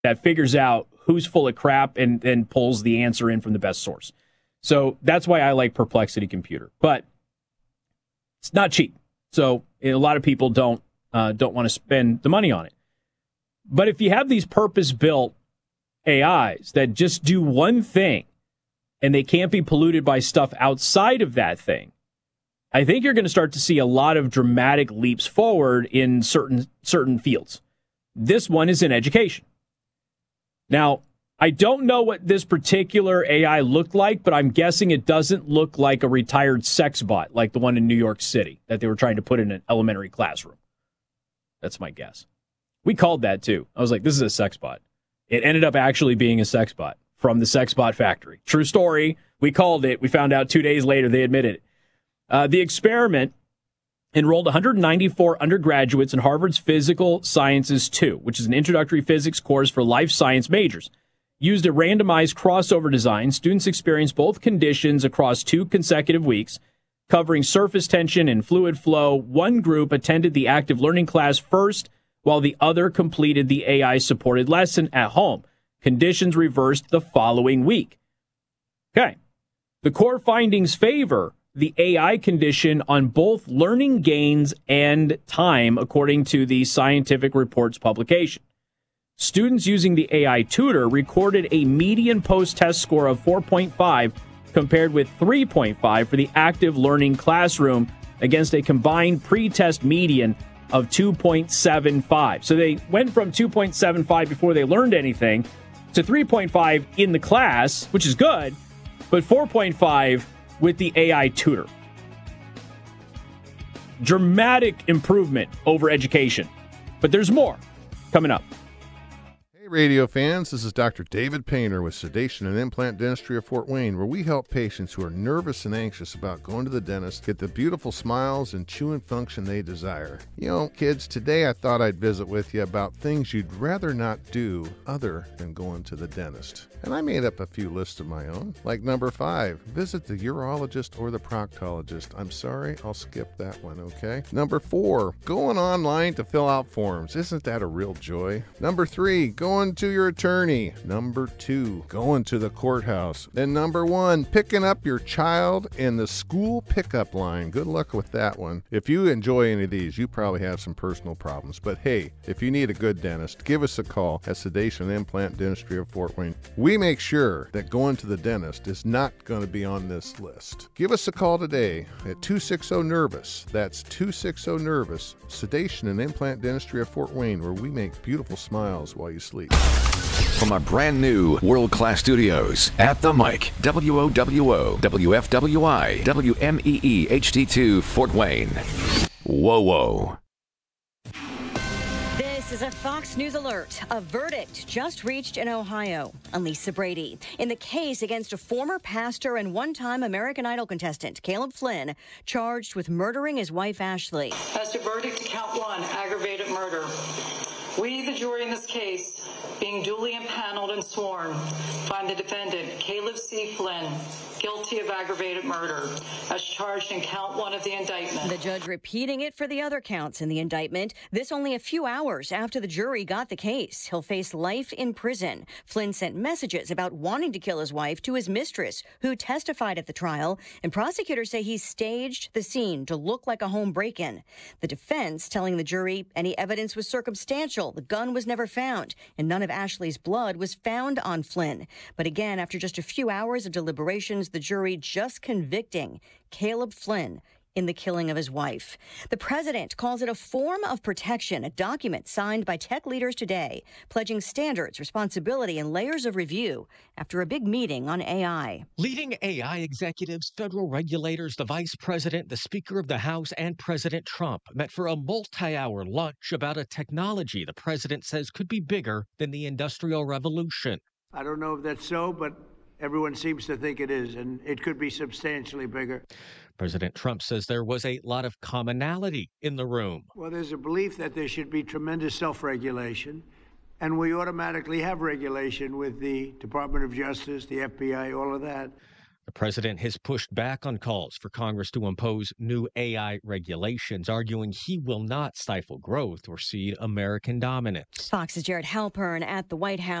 that figures out who's full of crap and then pulls the answer in from the best source. So that's why I like Perplexity Computer. But it's not cheap. So a lot of people don't want to spend the money on it. But if you have these purpose-built AIs that just do one thing and they can't be polluted by stuff outside of that thing, I think you're going to start to see a lot of dramatic leaps forward in certain fields. This one is in education. Now, I don't know what this particular AI looked like, but I'm guessing it doesn't look like a retired sex bot like the one in New York City that they were trying to put in an elementary classroom. That's my guess. We called that too. I was like, this is a sex bot. It ended up actually being a sex bot from the sex bot factory. True story. We called it. We found out 2 days later they admitted it. The experiment enrolled 194 undergraduates in Harvard's Physical Sciences 2, which is an introductory physics course for life science majors. Used a randomized crossover design, students experienced both conditions across 2 consecutive weeks, covering surface tension and fluid flow. One group attended the active learning class first, while the other completed the AI-supported lesson at home. Conditions reversed the following week. Okay. The core findings favor the AI condition on both learning gains and time, according to the Scientific Reports publication. Students using the AI tutor recorded a median post-test score of 4.5 compared with 3.5 for the active learning classroom against a combined pre-test median of 2.75. So they went from 2.75 before they learned anything to 3.5 in the class, which is good, but 4.5 with the AI tutor. Dramatic improvement over education. But there's more coming up. Hey, radio fans, this is Dr. David Painter with Sedation and Implant Dentistry of Fort Wayne, where we help patients who are nervous and anxious about going to the dentist get the beautiful smiles and chewing function they desire. You know, kids, today I thought I'd visit with you about things you'd rather not do other than going to the dentist. And I made up a few lists of my own, like number 5, visit the urologist or the proctologist. I'm sorry, I'll skip that one, okay? Number 4, going online to fill out forms. Isn't that a real joy? Number 3, going to your attorney. Number 2, going to the courthouse. And number 1, picking up your child in the school pickup line. Good luck with that one. If you enjoy any of these, you probably have some personal problems. But hey, if you need a good dentist, give us a call at Sedation and Implant Dentistry of Fort Wayne. We make sure that going to the dentist is not going to be on this list. Give us a call today at 260-NERVOUS. That's 260-NERVOUS. Sedation and Implant Dentistry of Fort Wayne, where we make beautiful smiles while you sleep. From our brand new world-class studios at the mic, WOWO, WFWI, WMEE HD2 Fort Wayne. Whoa, whoa. This is a Fox News alert. A verdict just reached in Ohio on Lisa Brady in the case against a former pastor and one-time American Idol contestant, Caleb Flynn, charged with murdering his wife, Ashley. As to verdict to count 1, aggravated murder. We, the jury in this case, being duly impaneled and sworn, find the defendant, Caleb C. Flynn, guilty of aggravated murder, as charged in count 1 of the indictment. The judge repeating it for the other counts in the indictment. This only a few hours after the jury got the case. He'll face life in prison. Flynn sent messages about wanting to kill his wife to his mistress, who testified at the trial, and prosecutors say he staged the scene to look like a home break-in. The defense telling the jury any evidence was circumstantial. The gun was never found, and none of Ashley's blood was found on Flynn. But again, after just a few hours of deliberations, the jury just convicting Caleb Flynn in the killing of his wife. The president calls it a form of protection, a document signed by tech leaders today, pledging standards, responsibility, and layers of review after a big meeting on AI. Leading AI executives, federal regulators, the vice president, the Speaker of the House, and President Trump met for a multi-hour lunch about a technology the president says could be bigger than the Industrial Revolution. I don't know if that's so, but everyone seems to think it is, and it could be substantially bigger. President Trump says there was a lot of commonality in the room. Well, there's a belief that there should be tremendous self-regulation, and we automatically have regulation with the Department of Justice, the FBI, all of that. The president has pushed back on calls for Congress to impose new AI regulations, arguing he will not stifle growth or cede American dominance. Fox's Jared Halpern at the White House.